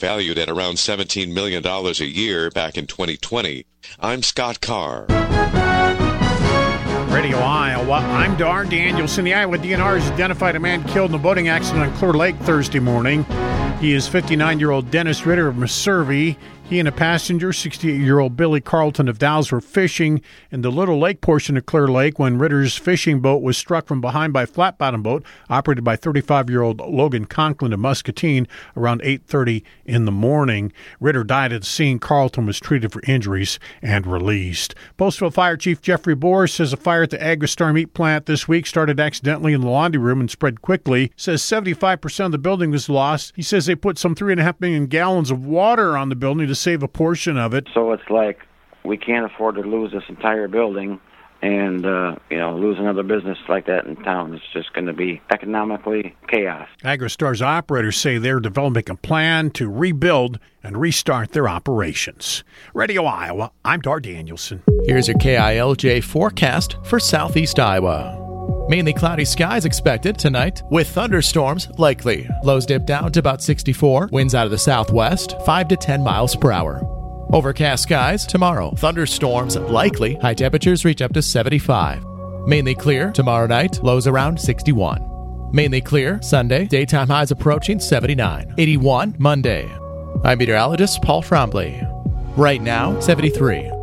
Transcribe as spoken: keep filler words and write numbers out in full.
valued at around seventeen million dollars a year back in twenty twenty. I'm Scott Carr. Radio Iowa, I'm Dar Danielson. The Iowa D N R has identified a man killed in a boating accident on Clear Lake Thursday morning. He is fifty-nine-year-old Dennis Ritter of Meservey. He and a passenger, sixty-eight-year-old Billy Carlton of Dow's, were fishing in the Little Lake portion of Clear Lake when Ritter's fishing boat was struck from behind by a flat-bottom boat operated by thirty-five-year-old Logan Conklin of Muscatine around eight thirty in the morning. Ritter died at the scene. Carlton was treated for injuries and released. Postville Fire Chief Jeffrey Bohr says a fire at the Agristar meat plant this week started accidentally in the laundry room and spread quickly. Says seventy-five percent of the building was lost. He says they put some three and a half million gallons of water on the building to save a portion of it. So it's like we can't afford to lose this entire building and, uh, you know, lose another business like that in town. It's just going to be economically chaos. Agristar's operators say they're developing a plan to rebuild and restart their operations. Radio Iowa, I'm Dar Danielson. Here's your K I L J forecast for southeast Iowa. Mainly cloudy skies expected tonight, with thunderstorms likely. Lows dip down to about sixty-four. Winds out of the southwest, five to ten miles per hour. Overcast skies tomorrow. Thunderstorms likely. High temperatures reach up to seventy-five. Mainly clear tomorrow night. Lows around sixty-one. Mainly clear Sunday. Daytime highs approaching seventy-nine. eighty-one Monday. I'm meteorologist Paul Trombley. Right now, seventy-three.